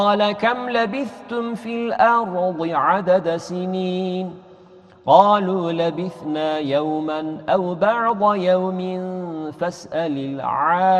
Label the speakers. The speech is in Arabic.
Speaker 1: قال كم لبثتم في الأرض عدد سنين قالوا لبثنا يوما أو بعض يوم فاسأل العالمين